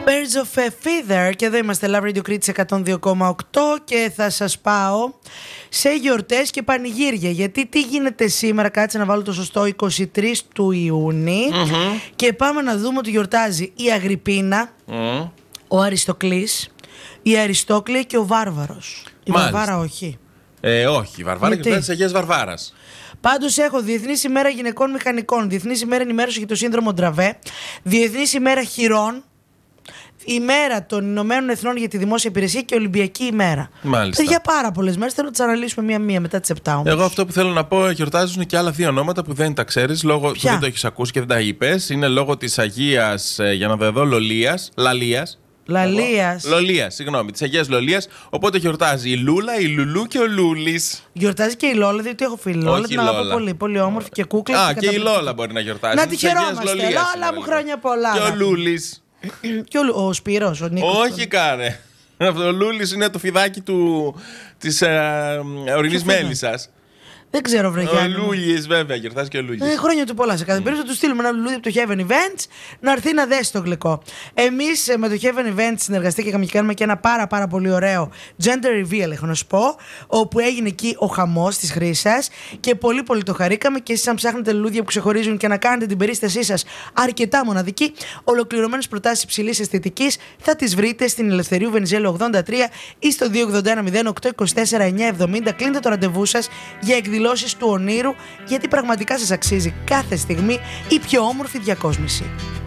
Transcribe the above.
Birds of a Feather. Και εδώ είμαστε, Love Radio Crete 102,8. Και θα σας πάω σε γιορτές και πανηγύρια. Γιατί τι γίνεται σήμερα, κάτσε να βάλω το σωστό, 23 του Ιούνιου. Και πάμε να δούμε ότι γιορτάζει η Αγριπίνα, ο Αριστοκλής, η Αριστόκλια και ο Βάρβαρος. Η Βαρβάρα όχι. Όχι, η Βαρβάρα και της Αγίας Βαρβάρας. Πάντως έχω Διεθνής ημέρα γυναικών μηχανικών, Διεθνής ημέρα ενημέρωση για το σύνδρομο Ντραβέ, Διεθνής ημέρα χειρών, ημέρα των Ηνωμένων Εθνών για τη Δημόσια Υπηρεσία και Ολυμπιακή ημέρα. Μάλιστα. Για πάρα πολλές μέρες. Θέλω να τις αναλύσουμε μία-μία μετά τις 7 όμως. Εγώ αυτό που θέλω να πω, γιορτάζουν και άλλα δύο ονόματα που δεν τα ξέρεις, λόγω που δεν το έχεις ακούσει και δεν τα είπες. Είναι λόγω της Αγίας, για να δω, Λολίας, συγγνώμη, της Αγίας Λολίας. Οπότε γιορτάζει η Λούλα, η Λουλού και ο Λούλης. Γιορτάζει και η Λόλα, διότι έχω φίλη Λόλα. Την αγαπώ πολύ. Πολύ όμορφη και κούκλα. Και η Λόλα μπορεί να γιορτάζει. Να τη χαιρόμαστε. Λόλα μου, χρόνια πολλά. Και ο Λούλης. Και ο Σπύρος, ο Νίκος. Όχι, κάνε. Ο Λούλης είναι το φιδάκι της ορεινής μέλισσας. Δεν ξέρω, βρε Γιάννη. Ο Λούλης, βέβαια, γιορτάζει και ο Λούλης. Χρόνια του πολλά. Σε κάθε περίπτωση θα του στείλουμε ένα λουλούδι από το Heaven Events να έρθει να δέσει το γλυκό. Εμείς με το Heaven Events συνεργαστήκαμε και κάνουμε και ένα πάρα πολύ ωραίο gender reveal, έχω να σου πω, όπου έγινε εκεί ο χαμός της Χρύσσας και πολύ το χαρήκαμε. Και εσείς, αν ψάχνετε λουλούδια που ξεχωρίζουν και να κάνετε την περίστασή σας αρκετά μοναδική, ολοκληρωμένες προτάσεις υψηλής αισθητικής θα τις βρείτε στην Ελευθερίου Βενιζέλου 83 ή στο 281 08 24 970. Κλείνετε το ραντεβού σας για εκδηλώσεις του ονείρου, γιατί πραγματικά σας αξίζει κάθε στιγμή η πιο όμορφη διακόσμηση.